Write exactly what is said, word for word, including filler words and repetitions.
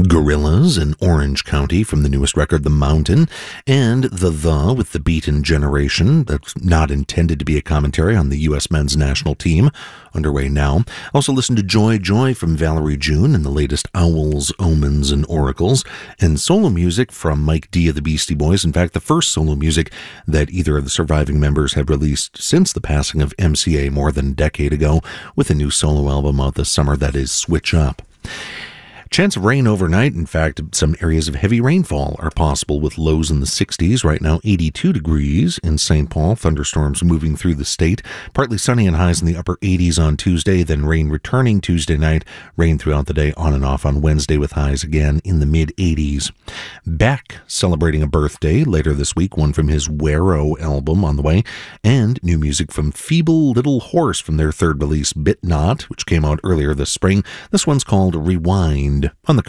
Gorillaz in Orange County from the newest record, The Mountain, and The The with The Beaten Generation. That's not intended to be a commentary on the U S men's national team, underway now. Also listen to Joy Joy from Valerie June and the latest Owls, Omens, and Oracles, and solo music from Mike D of the Beastie Boys. In fact, the first solo music that either of the surviving members have released since the passing of M C A more than a decade ago, with a new solo album out this summer that is Switch Up. Chance of rain overnight. In fact, some areas of heavy rainfall are possible with lows in the sixties. Right now, eighty-two degrees in Saint Paul. Thunderstorms moving through the state. Partly sunny and highs in the upper eighties on Tuesday, then rain returning Tuesday night. Rain throughout the day on and off on Wednesday with highs again in the mid-eighties. Beck celebrating a birthday later this week, one from his Wero album on the way, and new music from Feeble Little Horse from their third release, Bit Not, which came out earlier this spring. This one's called Rewind on the